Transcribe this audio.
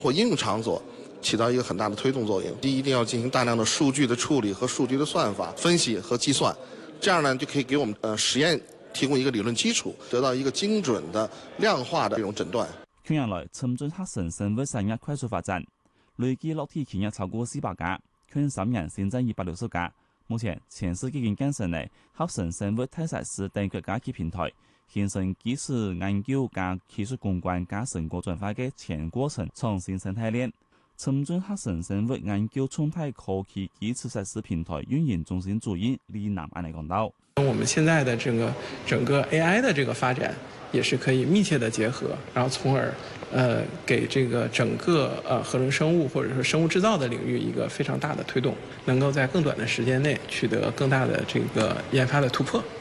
或应用场所起到一个很大的推动作用。第一，一定要进行大量的数据的处理和数据的算法分析和计算，这样呢就可以给我们实验提供一个理論基礎，得到一個精準的量化的這種診斷。 近年來，深圳合成生物產業快速發展，累計落地企業超過400家，去年3年新增160家。目前，全市已經建成了合成生物體實試等國家級平台，形成基礎研究加技術攻關加成果轉化嘅全過程創新生態鏈。深圳合成生物研究創態科技基礎實試平台運營中心主任李南安嚟講到。 我們現在的整個 AI 的這個發展也是可以密切的結合，然後從而給這個整個合成生物或者說生物製造的領域一個非常大的推動，能夠在更短的時間內取得更大的這個研發的突破。